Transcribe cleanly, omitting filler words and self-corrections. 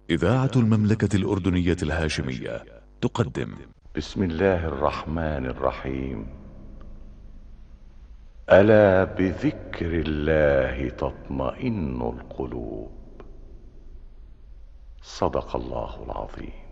إذاعة المملكة الأردنية الهاشمية تقدم. بسم الله الرحمن الرحيم. ألا بذكر الله تطمئن القلوب. صدق الله العظيم.